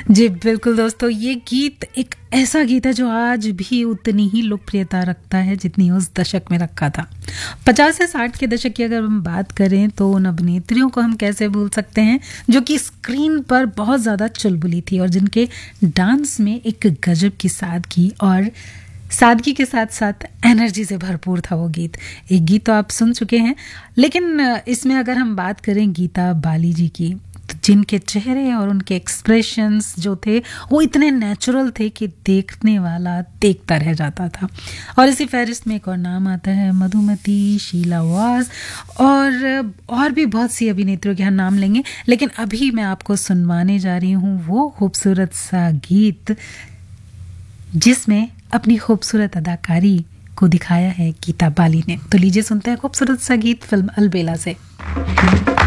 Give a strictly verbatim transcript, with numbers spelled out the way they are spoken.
जी बिल्कुल दोस्तों, ये गीत एक ऐसा गीत है जो आज भी उतनी ही लोकप्रियता रखता है जितनी उस दशक में रखा था। पचास से साठ के दशक की अगर हम बात करें तो उन अभिनेत्रियों को हम कैसे भूल सकते हैं जो कि स्क्रीन पर बहुत ज़्यादा चुलबुली थी और जिनके डांस में एक गजब की सादगी और सादगी के साथ साथ एनर्जी से भरपूर था वो गीत। एक गीत तो आप सुन चुके हैं, लेकिन इसमें अगर हम बात करें गीता बाली जी की, तो जिनके चेहरे और उनके एक्सप्रेशंस जो थे वो इतने नेचुरल थे कि देखने वाला देखता रह जाता था। और इसी फहरिस्त में एक और नाम आता है मधुमती, शीला वाज और और भी बहुत सी अभिनेत्रियों के यहाँ नाम लेंगे, लेकिन अभी मैं आपको सुनवाने जा रही हूँ वो खूबसूरत सा गीत जिसमें अपनी खूबसूरत अदाकारी को दिखाया है गीता बाली ने। तो लीजिए सुनते हैं खूबसूरत सा गीत फिल्म अलबेला से।